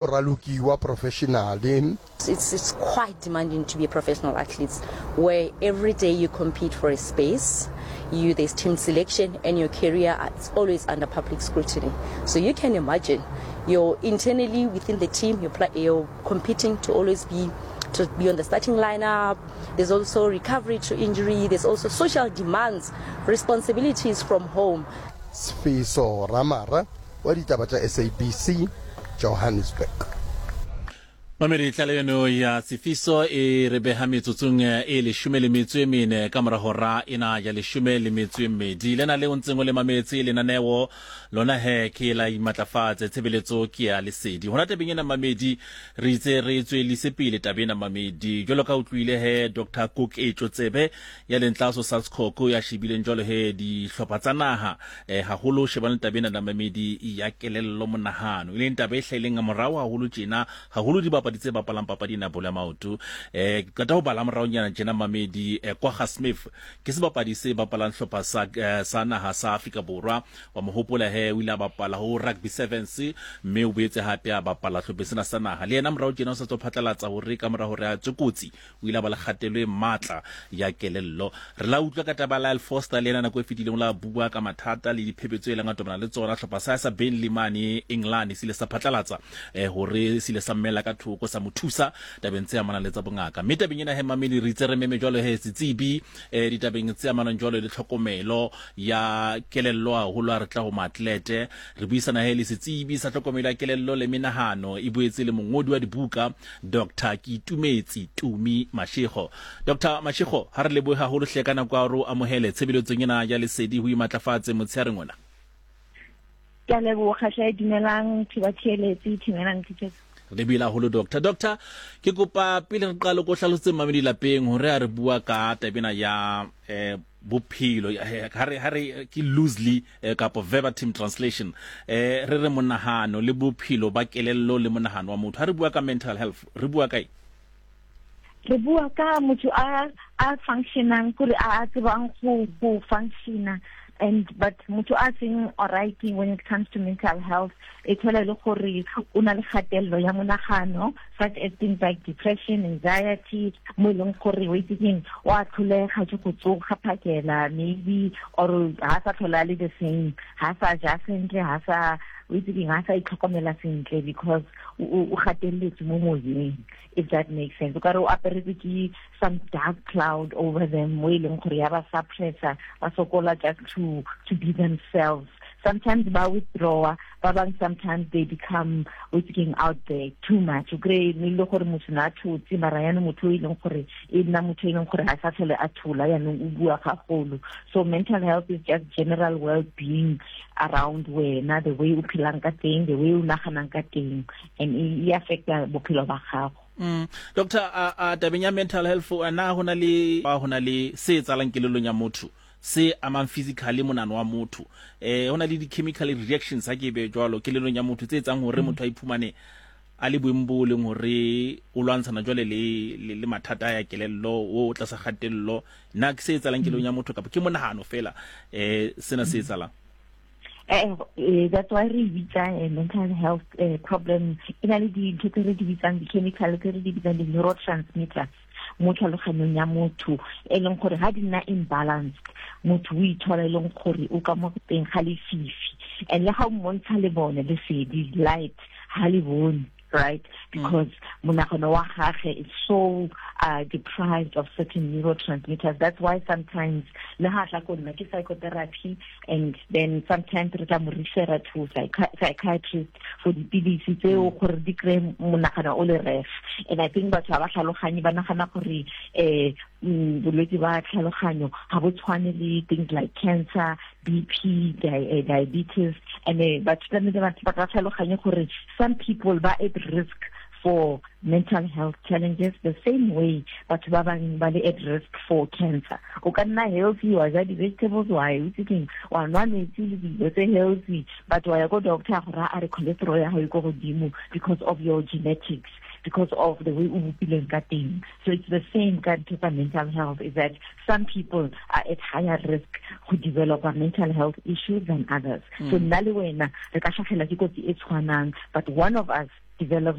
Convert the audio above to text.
ralukiwa professionally. It's quite demanding to be a professional athlete, where every day you compete for a space. There's team selection, and your career is always under public scrutiny. So you can imagine, you're internally within the team, you're competing to always be on the starting lineup. There's also recovery to injury. There's also social demands, responsibilities from home. Sfiso Ramara, wa ditaba tsa SABC, Johannesburg. Mamedi tlaleno ya Sifiso re beha metsotsong e 14 ka mora hora ina ya 12 lena le ntseng le mametsi lenaneo lona he ke la imatlafatse tshebeletso ke ya lesedi hona tabeng ena mamedi re itse re tswelise pele tabena mamedi jolo ka utlwile he Dr Cook Tsebe ya lentlaso SASCO ya shibile njolo he di hlopha tsa naha haholo shebana tabena na mamedi ya kelello monahano ile ntaba e hleleng ga morao haholo tjena haholo di ditse ba palang papadi na bola maoto ka ta ho bala morao nyana tjena mamedi kwa Smith ke se bapadi se ba palang hlopha sa naha sa Afrika Borwa wa mohopola he o ile ba pala ho rugby sevens mme o boetse hape ba pala hlopha sena sa naha le yena morao tjena o sa tlo phatlalatsa hore ka mora hore a tsokotsi o ile ba le kgatelwe matla ya kelello re la utlwa ka tabala Foster le yena na go fetileng la bua ka mathata le diphepetso e langa tobana le tsona hlopha sa Burnley mane England sile sa phatlalatsa hore sile sa mmela ka thoko sa mothusa tabeng tse amana le tsa bongaka mme tabeng ena he mamedi re itse re meme jwalo he setsibi ditabeng tse amana jwalo le tlhokomelo ya kelello haholo re tla ho maatlete re buisana he le setsibi sa tlhokomelo ya kelello le menahano e boetse le mongodi wa dibuka Dr Kitumetse Tumi Mashego. Dr Mashego ha re leboha haholo hlekana kwa ro amohele tshebeletsong ena ya lesedi ho imatlafatse motsheare ngona ka leboga hle dimelang thibatheletsi thimelang tshetse le bila holo doctor ke kopa pele re qala go hlalotse mamedi lapeng hore a re bua ka tabena ya bophelo hare ke loosely ka verbatim translation re monahano le bophelo ba kelello le monahano wa motho ha re bua ka mental health re bua kae re bua ka motho a functionang kore a tsebang go functiona but motho a seng alright when it comes to mental health it's le gore una le khatello ya monagano such as things like depression, anxiety, mo leng gore we thinking wa tlholega go tsoga phakela maybe or ha sa tlhola le the same ha sa ja sentle ha sa we thinking ha sa itlhokomela sentle because o khatelletse mo moyeng, if that makes sense. O ka re o aperetse some dark cloud over them we leng gore ya ba suppressor ba sokola just to be themselves. Sometimes ba withdraw, but sometimes they become within out there too much. Ugre ni lo gore motho na thutse mara yana motho e leng gore e nna motho e leng gore ha sa tlhole a thula ya no bua gagolo. So mental health is just general well-being around wena, the way o phelang ka teng, the way o naganang ka teng, and e affecta bophelo ba gago. Doctor tabeng ya mental health ana hona le se tsalang kelelong ya motho se amang physically monano wa motho hona le di chemical reactions ha ke be jwalo kelelong ya motho tse etsang hore motho a iphumane a le boembo le hore o lwantshana jwale le mathata ya kelello o tla sa khatello na ke se etsalang kelelong ya motho kapa ke monahano fela sena se etsalang that's why we bitsa mental health problem ina le di the chemical the neurotransmitters mo tlhaloganyong ya motho e leng gore ha di na imbalance motho o ithola e leng gore o ka mo teng ga le fifi and le ha o montsha le bone le sedi light ha le bone right because monagano wa gage is so deprived of certain neurotransmitters. That's why sometimes le ha tla go nna ke psychotherapy and then sometimes re tla mo refer to psychiatrist for the PDC tseo gore di kre monagano o le ref and I think batho ba tlhaloganye ba nagana gore bolwetse ba tlhaloganyo ha bo tshwane le things like cancer, BP, diabetes and but then ba tlhaloganye gore some people ba at risk for mental health challenges the same way but ba bang ba le at risk for cancer. O ka nna healthy wa ja di vegetables wa eating wa nwa metsi le dijo tse healthy but wa ya go doctor gore a re cholesterol ya ha e go godimo because of your genetics, because of the way o bopileng ka teng. So it's the same kind of mental health is that some people are at higher risk to develop a mental health issues than others. So nna le wena re ka tlhagela ke kotsi e tshwanang but one of us develops